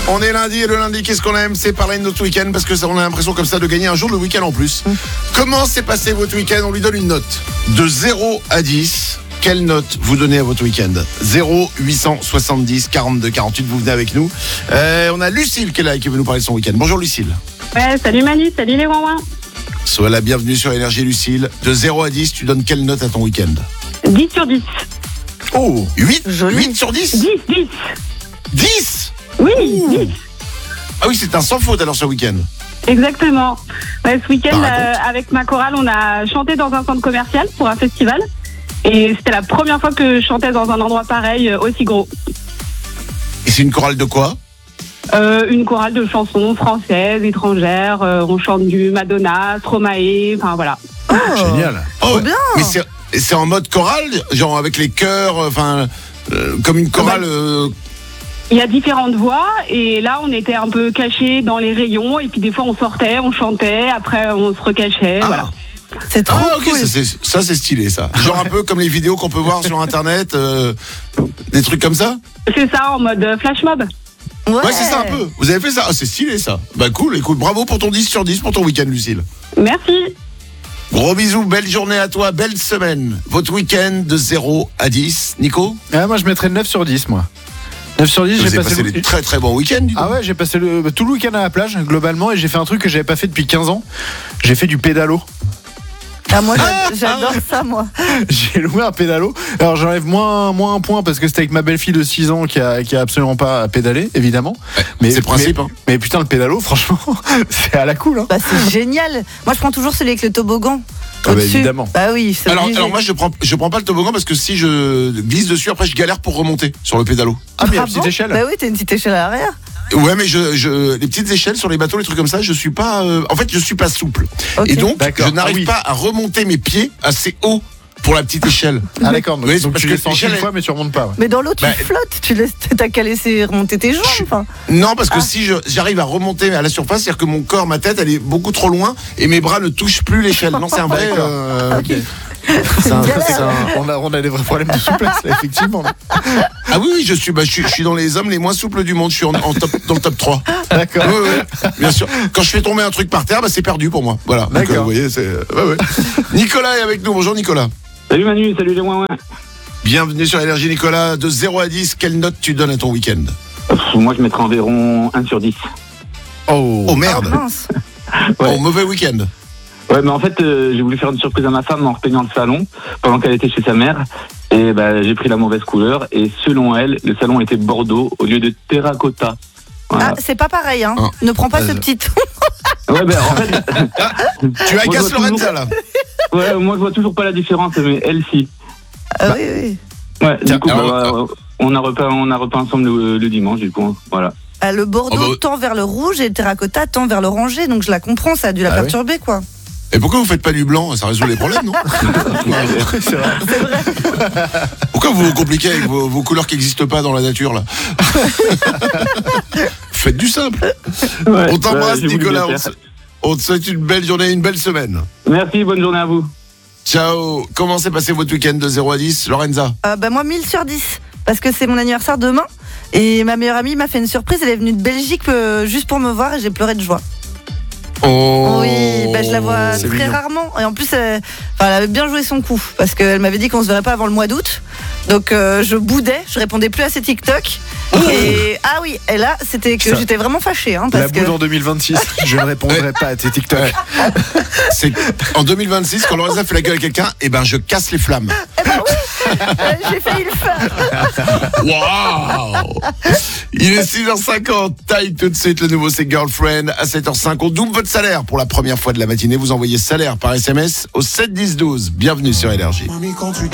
On est lundi et le lundi, qu'est-ce qu'on aime? C'est parler de notre week-end parce que on a l'impression comme ça de gagner un jour de week-end en plus. Comment s'est passé votre week-end? On lui donne une note de 0 à 10. Quelle note vous donnez à votre week-end? 0 870 42 48, vous venez avec nous. On a Lucille qui est là et qui veut nous parler de son week-end. Bonjour Lucille. Ouais, salut Manu, salut les Wouin. Sois la bienvenue sur Énergie Lucille. De 0 à 10, tu donnes quelle note à ton week-end? 10 sur 10. Oh, 8? Joli. 8 sur 10? 10, 10. 10? Oui, 10. Ah oui, c'est un sans faute alors ce week-end. Exactement. Ouais, ce week-end, Bah, raconte. avec ma chorale, on a chanté dans un centre commercial pour un festival. Et c'était la première fois que je chantais dans un endroit pareil, aussi gros. Et c'est une chorale de quoi? Une chorale de chansons françaises, étrangères. On chante du Madonna, Stromae, enfin voilà. Génial. Oh, bien. Mais c'est en mode chorale, genre avec les chœurs, enfin, comme une chorale. Il y a différentes voix et là on était un peu cachés dans les rayons et puis des fois on sortait, on chantait, après on se recachait, voilà. C'est trop Ah, ok, cool. ça c'est stylé ça. Genre un peu comme les vidéos qu'on peut voir sur internet, des trucs comme ça. C'est ça, en mode flash mob. Ouais, c'est ça un peu. Vous avez fait ça? Ah, c'est stylé ça. Bah cool, écoute, bravo pour ton 10 sur 10 pour ton week-end Lucille. Merci. Gros bisous, belle journée à toi, belle semaine. Votre week-end de 0 à 10. Nico? Ah, moi, je mettrais 9 sur 10, moi. 9 sur 10, Vous j'ai avez passé passé des très très bons week-ends. dis donc. Ah ouais, j'ai passé tout le week-end à la plage, globalement, et j'ai fait un truc que j'avais pas fait depuis 15 ans. J'ai fait du pédalo. Ah, moi, j'adore ça, moi. J'ai loué un pédalo. Alors, j'enlève moins un point parce que c'était avec ma belle-fille de 6 ans qui a absolument pas pédalé, évidemment. Ouais, c'est le principe, hein. Mais putain, le pédalo, franchement, c'est à la cool, hein. Bah, c'est génial. Moi, je prends toujours celui avec le toboggan. Ah bah, Au-dessus. évidemment. Bah oui, c'est obligé. Alors moi je prends pas le toboggan parce que si je glisse dessus après je galère pour remonter sur le pédalo. Ah, mais il y a Ah une petite bon échelle. Bah oui, t'as une petite échelle à l'arrière. Ouais mais les petites échelles sur les bateaux, les trucs comme ça, je suis pas en fait je suis pas souple. Ok. Et donc D'accord. je n'arrive Ah oui. pas à remonter mes pieds assez haut pour la petite échelle. Ah, d'accord. Oui, c'est Donc, parce tu que descends l'échelle une est- fois, mais tu remontes pas, ouais. Mais dans l'eau, tu Bah, flottes. T'as qu'à laisser remonter tes jambes. Enfin. Non parce que Ah. si j'arrive à remonter à la surface, c'est-à-dire que mon corps, ma tête, elle est beaucoup trop loin et mes bras ne touchent plus l'échelle. Non, c'est un vrai Ok. On a des vrais problèmes de souplesse, là, effectivement. Ah oui, je suis dans les hommes les moins souples du monde, je suis dans le top 3. D'accord. Oui, bien sûr. Quand je fais tomber un truc par terre, bah, c'est perdu pour moi. Voilà. Donc, D'accord. vous voyez, c'est. Ouais. Nicolas est avec nous. Bonjour Nicolas. Salut Manu, salut les Wouin. Bienvenue sur Énergie Nicolas. De 0 à 10, quelle note tu donnes à ton week-end? Moi je mettrais environ 1 sur 10. Oh Ah, merde. mince. Ouais. Oh, mauvais week-end. Ouais, mais en fait, j'ai voulu faire une surprise à ma femme en repeignant le salon pendant qu'elle était chez sa mère. Et bah, j'ai pris la mauvaise couleur. Et selon elle, le salon était bordeaux au lieu de terracotta. Voilà. Ah, c'est pas pareil, hein. Ah. Ne prends pas ce petit ton. Ouais, bah, en fait, Tu agaces je vois Lorenza là. ouais, moi je vois toujours pas la différence, mais elle si. Ah oui, oui. Ouais, Tiens, du coup, alors, on a repeint ensemble le dimanche, du coup. Voilà. Ah, le bordeaux Oh, bah, tend vers le rouge et le terracotta tend vers l'orangé. Donc je la comprends, ça a dû la Ah oui. perturber, quoi. Et pourquoi vous faites pas du blanc? Ça résout les problèmes, non? C'est vrai. Pourquoi vous vous compliquez avec vos couleurs qui n'existent pas dans la nature là? Faites du simple. Ouais, On t'embrasse j'ai voulu Nicolas. bien faire. On te souhaite une belle journée, une belle semaine. Merci, bonne journée à vous. Ciao. Comment s'est passé votre week-end de 0 à 10, Lorenza? Bah moi 1000 sur 10 parce que c'est mon anniversaire demain et ma meilleure amie m'a fait une surprise, elle est venue de Belgique juste pour me voir et j'ai pleuré de joie. Oh. Oui, bah je la vois c'est très mignon. rarement et en plus elle avait bien joué son coup parce qu'elle m'avait dit qu'on se verrait pas avant le mois d'août. Donc je boudais, je répondais plus à ses TikTok. Et ah oui, et là c'était que Putain. j'étais vraiment fâchée La parce que boule en 2026, je ne répondrai pas à tes TikTok. Ouais. C'est en 2026 quand Lorenza fait la gueule à quelqu'un, eh ben je casse les flammes. j'ai failli le faire. Waouh. Il est 6h50. Taille tout de suite le nouveau c'est Girlfriend à 7h05. On double votre salaire pour la première fois de la matinée. Vous envoyez salaire par SMS au 7 10 12. Bienvenue sur Énergie.